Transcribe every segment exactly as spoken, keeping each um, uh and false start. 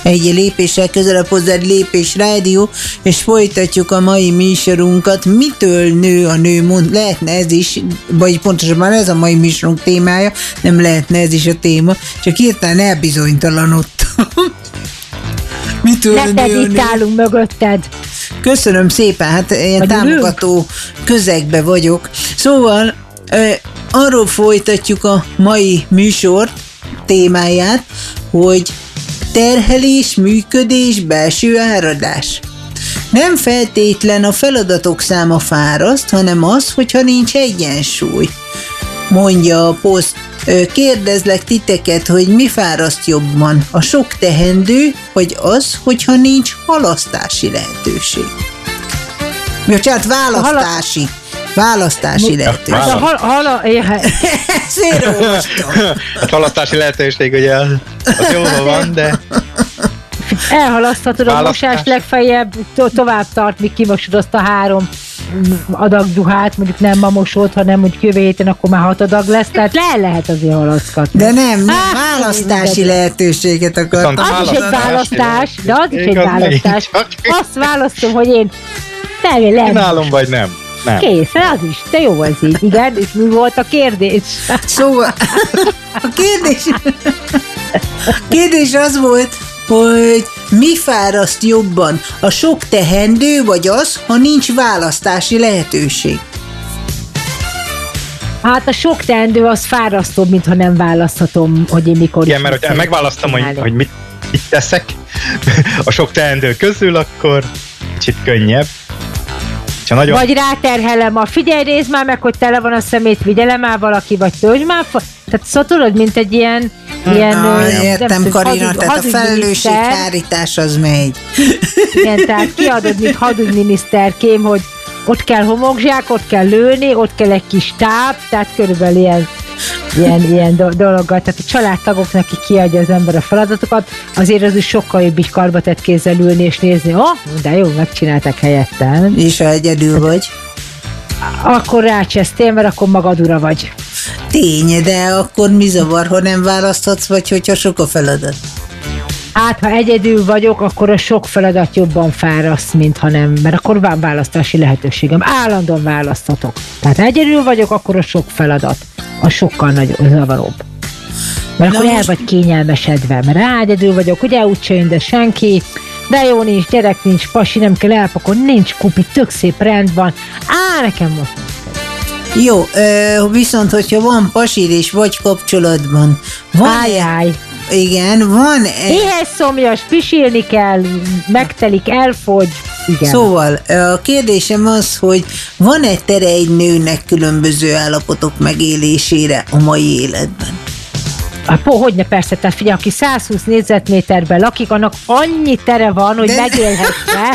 egy lépéssel közelebb hozzád Lépés Rádió, és folytatjuk a mai műsorunkat. Mitől nő a nő? Mond, lehetne ez is, vagy pontosabban ez a mai műsorunk témája, nem lehetne ez is a téma, csak hirtelen elbizonytalanodtam. Mitől nő a nő? Neked itt állunk mögötted. Köszönöm szépen, hát ilyen támogató közegbe vagyok. Szóval arról folytatjuk a mai műsor témáját, hogy terhelés, működés, belső áradás. Nem feltétlen a feladatok száma fáraszt, hanem az, hogyha nincs egyensúly. Mondja a poszt. Kérdezlek titeket, hogy mi fáraszt jobban, a sok teendő, vagy az, hogyha nincs halasztási lehetőség. Bocsánat, választási. Választási lehetőség. A hal, hala, Szér olvastam. A halasztási lehetőség ugye az, az jól van, de... Elhalaszthatod a mosás, legfeljebb to- tovább tart, míg kimosod azt a három adag duhát, mondjuk nem ma mosod, hanem mondjuk jövő héten, akkor már hat adag lesz, tehát le lehet azért halasztgatni. De nem, nem választási lehetőséget akartam. Az is egy választás, de az is egy választás. Azt választom, hogy én nem, nem. Csinálom, vagy nem. Nem. Kész, az is, de jó ez így, igen, és mi volt a kérdés? Szóval a kérdés, a kérdés az volt, hogy mi fáraszt jobban, a sok teendő, vagy az, ha nincs választási lehetőség? Hát a sok teendő az fárasztóbb, mintha nem választhatom, hogy én mikor igen, mert hogyha megválasztom, hogy, hogy mit, mit teszek a sok teendő közül, akkor kicsit könnyebb. Nagyon... Vagy ráterhelem a figyelj, nézd már meg, hogy tele van a szemét, vigyelem már valaki, vagy töltsd már. Tehát szóval tudod, mint egy ilyen... ilyen ah, értem, Karina, hazug, tehát a felelősséghárítás az megy. Igen, tehát kiadod, mint hadügyminiszterkém, hogy ott kell homokzsák, ott kell lőni, ott kell egy kis táp, tehát körülbelül ilyen, ilyen, ilyen do- dologgal. Tehát a családtagoknak, ki kiadja az ember a feladatokat, azért az is sokkal jobb így karbatett kézzel ülni és nézni, oh, de jó, megcsináltak helyettem. És ha egyedül vagy? Akkor rácsesztél, mert akkor magad ura vagy. Tény, de akkor mi zavar, ha nem választhatsz, vagy hogyha sok a feladat? Hát, ha egyedül vagyok, akkor a sok feladat jobban fáraszt, mint ha nem, mert akkor van választási lehetőségem. Állandóan választhatok. Tehát ha egyedül vagyok, akkor a sok feladat a sokkal nagyobb, zavaróbb. Mert akkor el vagy kényelmesedve, mert rá egyedül vagyok, ugye úgyse jön, de senki, de jó nincs, gyerek nincs, pasi, nem kell elpakolni, nincs kupi, tök szép rend van. Á, nekem most jó, viszont hogyha van pasid és vagy kapcsolatban, van Ájjáj. Igen, van egy... Éhes, szomjas, pisilni kell, megtelik, elfogy. Igen. Szóval a kérdésem az, hogy van-e tere egy nőnek különböző állapotok megélésére a mai életben? Hát, hogyne persze, tehát figyelj, aki százhúsz négyzetméterben lakik, annak annyi tere van, hogy De... megélhesse.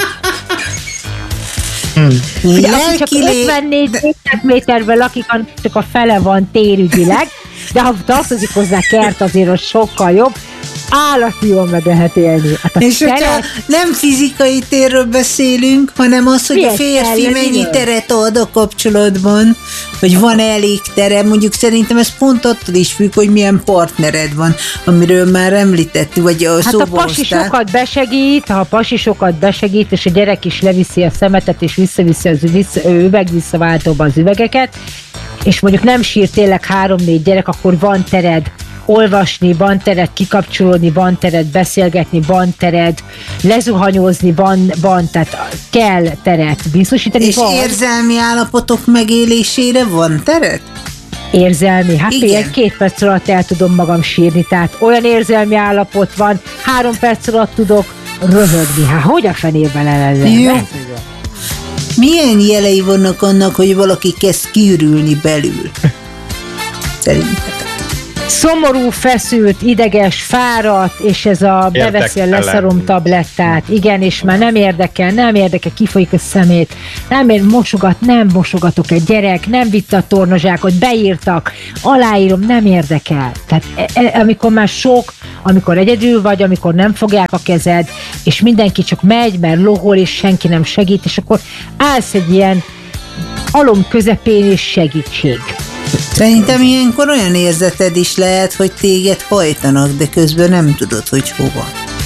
Hmm. Ugye, aki csak ötvennégy négyzetméterben lakik, annak csak a fele van térügyileg, de ha tartozik hozzá kert, azért az sokkal jobb. Állati jól meg lehet élni. Hát és tere... hogyha nem fizikai térről beszélünk, hanem az, hogy Milyen a férfi mennyi jön? teret ad a kapcsolatban, hogy van elég tere, mondjuk szerintem ez pont attól is függ, hogy milyen partnered van, amiről már említettük, vagy a hát szóba a pasi hoztál. sokat besegít, ha a pasi sokat besegít, és a gyerek is leviszi a szemetet, és visszaviszi az vissza, üvegvisszaváltóba az üvegeket, és mondjuk nem sír tényleg három-négy gyerek, akkor van tered olvasni, van tered kikapcsolódni, van tered beszélgetni, van tered lezuhanyozni, van, van tehát kell teret biztosítani. És van. Érzelmi állapotok megélésére van teret? Érzelmi? Hát például két perc alatt el tudom magam sírni, tehát olyan érzelmi állapot van, három perc alatt tudok röhögni. Hát hogy a fenében elezem? Milyen jelei vannak annak, hogy valaki kezd kiürülni belül? Szerintetek? Szomorú, feszült, ideges, fáradt, és ez a beveszi a leszarom tablettát, igen, és már nem érdekel, nem érdekel, kifolyik a szemét, nem ér, mosogat, nem mosogatok egy gyerek, nem vitte a tornazsákot, beírtak, aláírom, nem érdekel. Tehát e, amikor már sok, amikor egyedül vagy, amikor nem fogják a kezed, és mindenki csak megy, mert lohol, és senki nem segít, és akkor állsz egy ilyen alom közepén, és segítség. Szerintem ilyenkor olyan érzeted is lehet, hogy téged hajtanak, de közben nem tudod, hogy hova.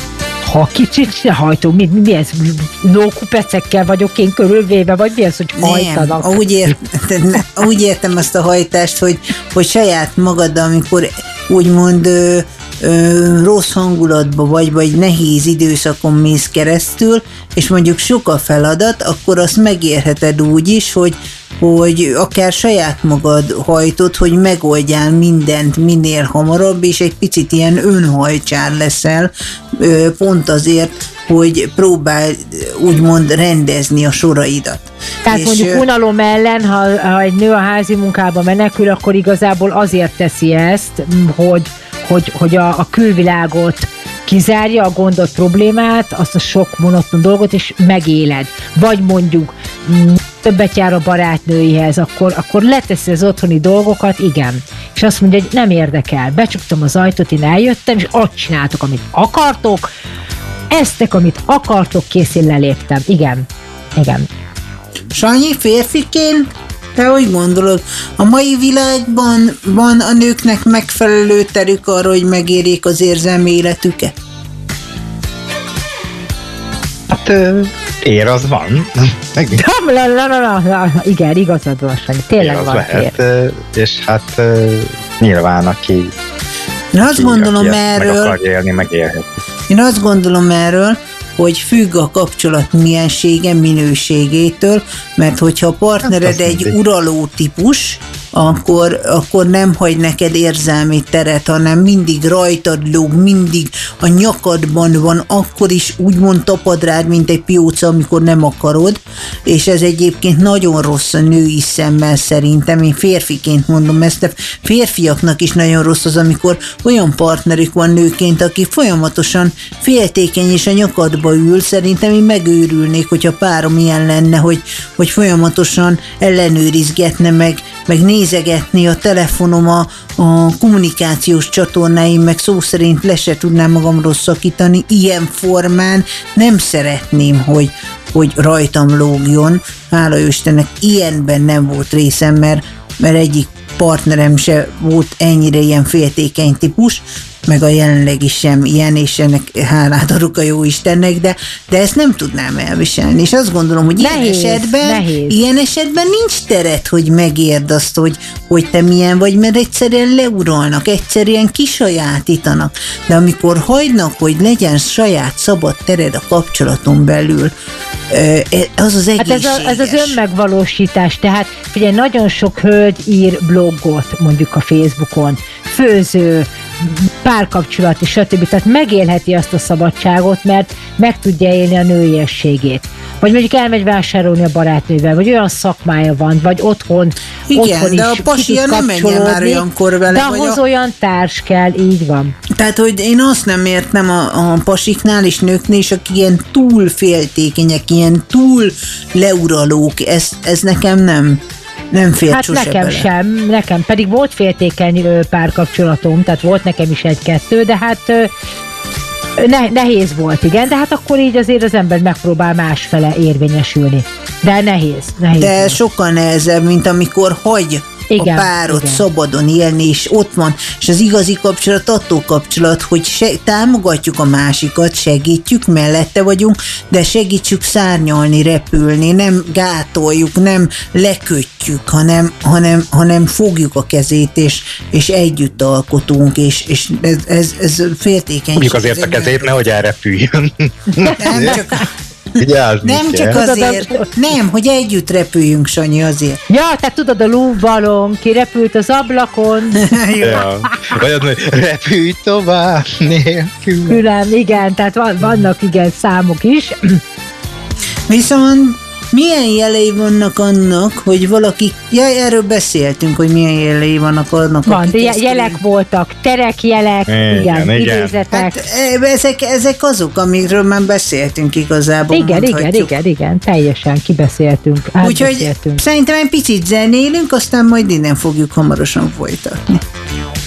Ha kicsit ne hajtó, mi, mi, mi ez? Lókupecekkel vagyok én körülvéve, vagy mi ez, hogy hajtanak? Nem, úgy, értem, úgy értem azt a hajtást, hogy, hogy saját magad, amikor úgymond ö, ö, rossz hangulatba vagy, vagy nehéz időszakon mész keresztül, és mondjuk sok a feladat, akkor azt megérheted úgy is, hogy hogy akár saját magad hajtod, hogy megoldjál mindent minél hamarabb, és egy picit ilyen önhajcsár leszel, pont azért, hogy próbálj úgymond rendezni a soraidat. Tehát és mondjuk unalom ellen, ha, ha egy nő a házi munkába menekül, akkor igazából azért teszi ezt, hogy, hogy, hogy a, a külvilágot kizárja, a gondot, problémát, azt a sok monoton dolgot, és megéled. Vagy mondjuk többet jár a barátnőihez, akkor, akkor leteszi az otthoni dolgokat, igen. És azt mondja, hogy nem érdekel. Becsuktam az ajtót, én eljöttem, és ott csináltok, amit akartok, eztek, amit akartok, kész, én leléptem. Igen. Igen. Sanyi, férfiként, te hogy gondolod, a mai világban van a nőknek megfelelő terük arra, hogy megérjék az érzelmi életüket? Hát ér az van. La, la, la, la, la. Igen, igazad van, Sanyi. Tényleg ér van lehet, ér. És hát nyilván, aki, Én azt aki, gondolom aki erről, meg akar élni, megélhet. Én azt gondolom erről, hogy függ a kapcsolat miensége, minőségétől, mert hogyha a partnered egy uraló típus, akkor, akkor nem hagy neked érzelmi teret, hanem mindig rajtad lóg, mindig a nyakadban van, akkor is úgymond tapad rád, mint egy pióca, amikor nem akarod, és ez egyébként nagyon rossz a női szemmel szerintem, én férfiként mondom ezt, de férfiaknak is nagyon rossz az, amikor olyan partnerük van nőként, aki folyamatosan féltékeny és a nyakadba ül, szerintem én megőrülnék, hogyha párom ilyen lenne, hogy, hogy folyamatosan ellenőrizgetne meg, meg nézegetni a telefonom, a, a kommunikációs csatornáim, meg szó szerint le se tudnám magamról szakítani. Ilyen formán nem szeretném, hogy, hogy rajtam lógjon. Hála Istennek, ilyenben nem volt részem, mert, mert egyik partnerem se volt ennyire ilyen féltékeny típus, meg a jelenleg is sem ilyen, és ennek hálát adok a jó Istennek, de, de ezt nem tudnám elviselni. És azt gondolom, hogy nehéz, ilyen esetben, nehéz. ilyen esetben nincs teret, hogy megérd azt, hogy, hogy te milyen vagy, mert egyszerűen leuralnak, egyszerűen kisajátítanak. De amikor hagynak, hogy legyen saját szabad tered a kapcsolaton belül, az az egészséges. Hát ez, a, ez az önmegvalósítás, tehát figyelj, nagyon sok hölgy ír blogot, mondjuk a Facebookon, főző, párkapcsolat és stb. Tehát megélheti azt a szabadságot, mert meg tudja élni a nőiességét. Vagy mondjuk elmegy vásárolni a barátnővel, vagy olyan szakmája van, vagy otthon, igen, otthon de a pasia nem menjen már olyankor vele. De ahhoz a... olyan társ kell, így van. Tehát, hogy én azt nem értem a, a pasiknál és nőknél is, akik ilyen túl féltékenyek, ilyen túl leuralók, ez, ez nekem nem... Nem fér hát nekem bele. sem, nekem pedig volt féltékeny párkapcsolatom, tehát volt nekem is egy-kettő, de hát ne, nehéz volt, igen, de hát akkor így azért az ember megpróbál másfele érvényesülni. De nehéz, nehéz. De volt. sokkal nehezebb, mint amikor hagy igen, a párod igen. szabadon élni, és ott van, és az igazi kapcsolat attól kapcsolat, hogy se, támogatjuk a másikat, segítjük, mellette vagyunk, de segítsük szárnyalni, repülni, nem gátoljuk, nem lekötjük, hanem, hanem, hanem fogjuk a kezét, és, és együtt alkotunk, és, és ez, ez, ez féltékenység. Fogjuk azért a kezét, nehogy elrepüljön. Nem csak... Vigyázz, nem csak kell. Azért, nem, hogy együtt repüljünk, Sanyi, azért. Ja, tehát tudod, a lúbbalon kirepült az ablakon. Ja. Vagy az, hogy repülj tovább nélkül. Külön, igen, tehát vannak igen számok is. Viszont milyen jelei vannak annak, hogy valaki, ja, erről beszéltünk, hogy milyen jelei vannak annak, van, de jelek ezt voltak, terekjelek, igen, igen, idézetek. Hát, ezek, ezek azok, amikről már beszéltünk igazából. Igen, igen, igen, igen, teljesen kibeszéltünk, úgyhogy szerintem egy picit zenélünk, aztán majd innen fogjuk hamarosan folytatni.